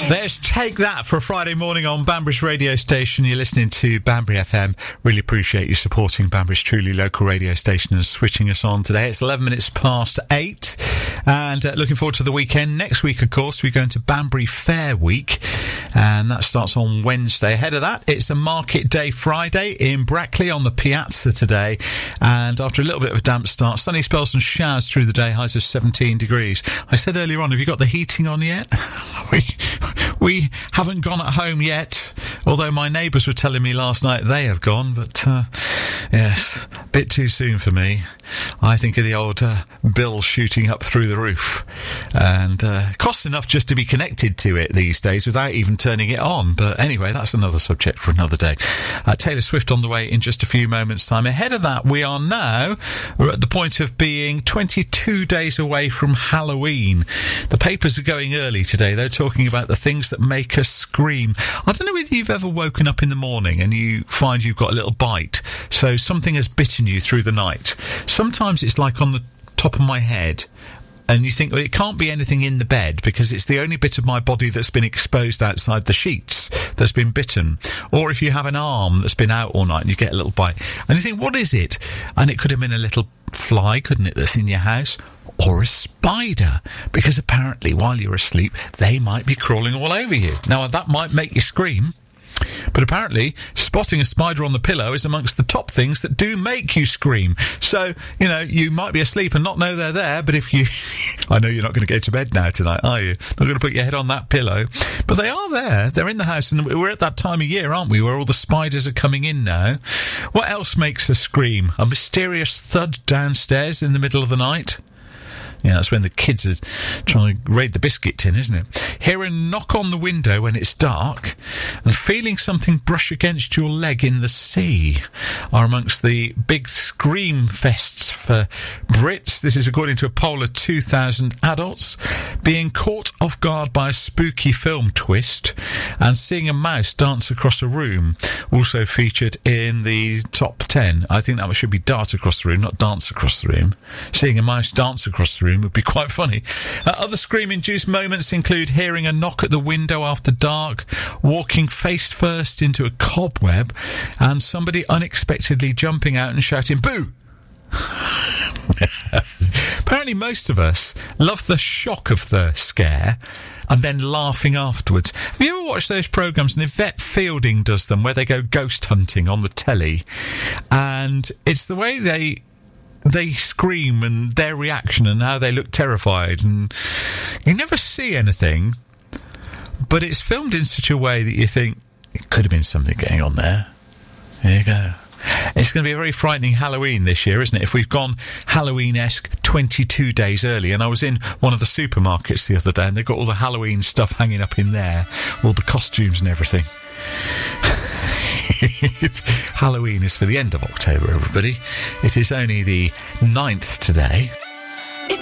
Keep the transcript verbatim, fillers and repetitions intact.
There's Take That for a Friday morning on Banbury's radio station. You're listening to Banbury F M. Really appreciate you supporting Banbury's truly local radio station and switching us on today. It's eleven minutes past eight and uh, looking forward to the weekend. Next week, of course, we go into Banbury Fair Week and that starts on Wednesday. Ahead of that, it's a Market Day Friday in Brackley on the Piazza today. And after a little bit of a damp start, sunny spells and showers through the day, highs of seventeen degrees. I said earlier on, have you got the heating on yet? we, we haven't gone at home yet, although my neighbours were telling me last night they have gone, but uh, yes, a bit too soon for me. I think of the old uh, bill shooting up through the roof, and uh, costs enough just to be connected to it these days without even turning it on. But anyway, that's another subject for another day. Uh, Taylor Swift on the way in just a few moments' time. Ahead of that, we are now we're at the point of being twenty-two days away from Halloween. The papers are going early today. They're talking about the things that make us scream. I don't know whether you've ever woken up in the morning and you find you've got a little bite. So something has bitten you through the night. Sometimes it's like on the top of my head. And you think, well, it can't be anything in the bed because it's the only bit of my body that's been exposed outside the sheets that's been bitten. Or if you have an arm that's been out all night and you get a little bite. And you think, what is it? And it could have been a little fly, couldn't it, that's in your house? Or a spider. Because apparently while you're asleep, they might be crawling all over you. Now, that might make you scream. But apparently, spotting a spider on the pillow is amongst the top things that do make you scream. So, you know, you might be asleep and not know they're there, but if you... I know you're not going to go to bed now tonight, are you? Not going to put your head on that pillow. But they are there. They're in the house, and we're at that time of year, aren't we, where all the spiders are coming in now. What else makes us scream? A mysterious thud downstairs in the middle of the night? Yeah, that's when the kids are trying to raid the biscuit tin, isn't it? Hearing a knock on the window when it's dark and feeling something brush against your leg in the sea are amongst the big scream fests for Brits. This is according to a poll of two thousand adults. Being caught off guard by a spooky film twist and seeing a mouse dance across a room also featured in the top ten. I think that should be dart across the room, not dance across the room. Seeing a mouse dance across the room would be quite funny. Uh, other scream-induced moments include hearing a knock at the window after dark, walking face first into a cobweb, and somebody unexpectedly jumping out and shouting, "Boo!" Apparently most of us love the shock of the scare and then laughing afterwards. Have you ever watched those programmes, and Yvette Fielding does them, where they go ghost hunting on the telly, and it's the way they they scream and their reaction and how they look terrified, and you never see anything, but it's filmed in such a way that you think it could have been something going on there. There you go. It's going to be a very frightening Halloween this year, isn't it? If we've gone Halloween-esque twenty-two days early. And I was in one of the supermarkets the other day and they've got all the Halloween stuff hanging up in there, all the costumes and everything. Halloween is for the end of October, everybody. It is only the ninth today.